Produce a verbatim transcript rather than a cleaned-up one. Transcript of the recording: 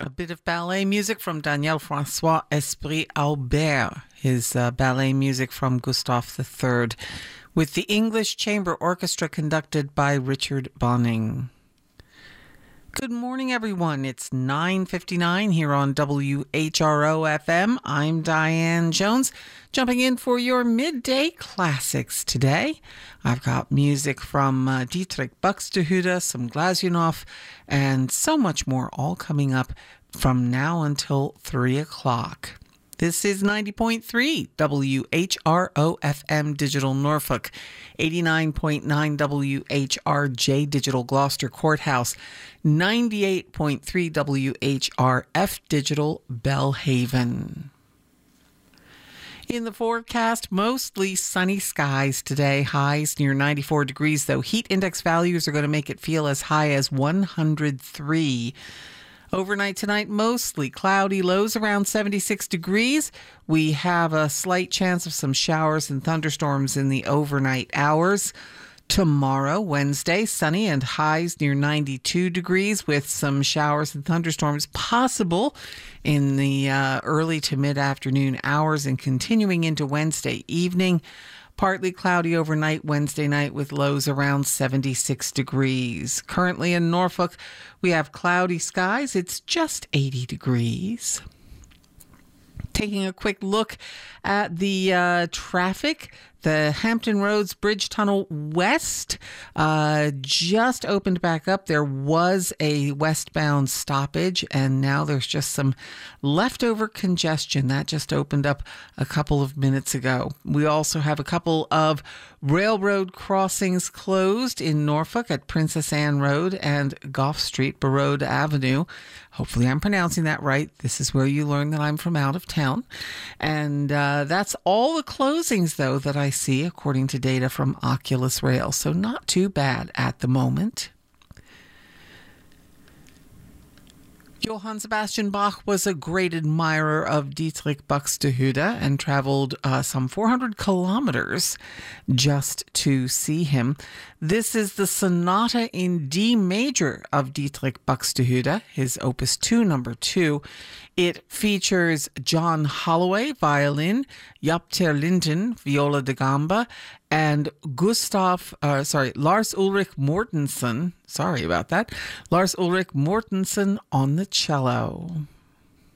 A bit of ballet music from Daniel Francois Esprit Albert, his uh, ballet music from Gustav the Third, with the English Chamber Orchestra conducted by Richard Bonning. Good morning, everyone. It's nine fifty-nine here on W H R O F M. I'm Diane Jones, jumping in for your midday classics today. I've got music from uh, Dietrich Buxtehude, some Glazunov, and so much more, all coming up from now until three o'clock. This is ninety point three W H R O F M Digital Norfolk, eighty-nine point nine W H R J Digital Gloucester Courthouse, ninety-eight point three W H R F Digital Belhaven. In the forecast, mostly sunny skies today, highs near ninety-four degrees, though heat index values are going to make it feel as high as one hundred three. Overnight tonight, mostly cloudy, lows around seventy-six degrees. We have a slight chance of some showers and thunderstorms in the overnight hours. Tomorrow, Wednesday, sunny and highs near ninety-two degrees with some showers and thunderstorms possible in the uh, early to mid-afternoon hours and continuing into Wednesday evening. Partly cloudy overnight Wednesday night with lows around seventy-six degrees. Currently in Norfolk, we have cloudy skies. It's just eighty degrees. Taking a quick look at the uh, traffic. The Hampton Roads Bridge Tunnel West uh, just opened back up. There was a westbound stoppage, and now there's just some leftover congestion. That just opened up a couple of minutes ago. We also have a couple of railroad crossings closed in Norfolk at Princess Anne Road and Gough Street, Barode Avenue. Hopefully I'm pronouncing that right. This is where you learn that I'm from out of town. And uh, that's all the closings, though, that I see according to data from Oculus Rail. So not too bad at the moment. Johann Sebastian Bach was a great admirer of Dietrich Buxtehude and traveled uh, some four hundred kilometers just to see him. This is the Sonata in D major of Dietrich Buxtehude, his Opus two, number two. It features John Holloway, violin, Jaap ter Linden, viola da gamba, and Gustav, uh, sorry, Lars Ulrich Mortensen, sorry about that, Lars Ulrich Mortensen on the cello.